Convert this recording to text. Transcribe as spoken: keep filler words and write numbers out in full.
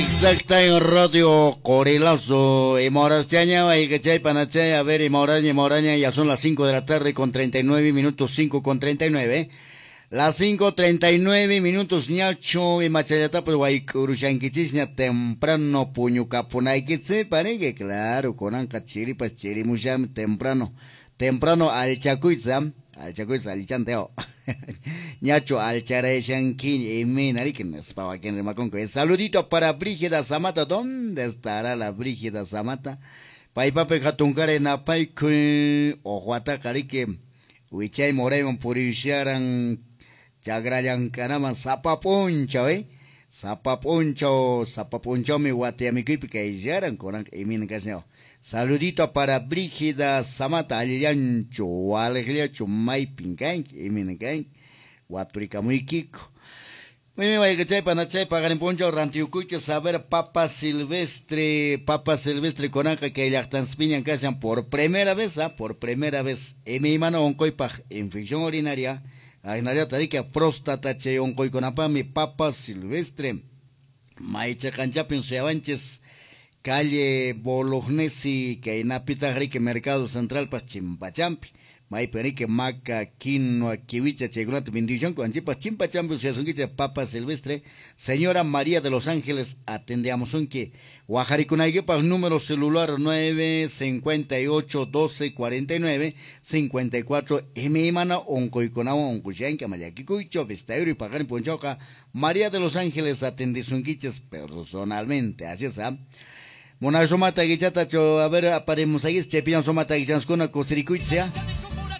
Exacta en Radio Corelazo, y Morastaña, y que chay panachay, a ver, y Moraña, y Moraña, ya son las cinco de la tarde con treinta y nueve minutos, cinco con treinta y nueve. Las cinco treinta y nueve minutos, ñacho, y machayata, pues guay, curushanquichis, temprano, puño capunay, que se pare que claro, con anca chiri, pues chiri, mucham, temprano, temprano al chacuiza, al chacuiza, al chanteo. Ñacho al chareshanquín y minari que nos pava aquí en Rimaconco. Saludito para Brígida Zamata. ¿Dónde estará la Brígida Zamata? Paipape Jatuncare Napaique o Juatacarique Huichay Moreon Purisharan Chagrayan Canama Zapaponcho, eh? Zapaponcho, Zapaponcho mi guateamiquipi que yaran con emin caseo. Saludito para Brígida Zamata, Aliancho, Alegriacho, Mai Pincan, Emincan, Guaturica muy Kiko. Muy bien, vaya que chay, panachay, pagar en poncho, rantiucucho, saber, papa silvestre, papa silvestre con anca que ya están spiñan que hacen por primera vez, ¿ah? Por primera vez, en mi mano, oncoipaj, infección urinaria, hay nadie tarica, próstata, che, oncoi con apa, mi papa silvestre, maicha canchapin, seavanches, calle Bolognesi, que hay napita rique mercado central pas chimpachampi. Mai perique maca, quinoa, kiwicha, chegunate, bendición con chipas chimpachampi, se asunquiche papa silvestre. Señora María de los Ángeles, atendemos un que. Guajaricunayguepa, número celular nueve cincuenta y ocho doce cuarenta y nueve cincuenta y cuatro. M. Mana, oncoiconao, oncuchanca, mayaquicuicho, vestauro y pagar en ponchoca. María de los Ángeles, atendizunquiches personalmente, así es, ¿ah? Mona somata guichata, a ver, aparemos ahí, chepian somata guichanas con una cosiricuitzea.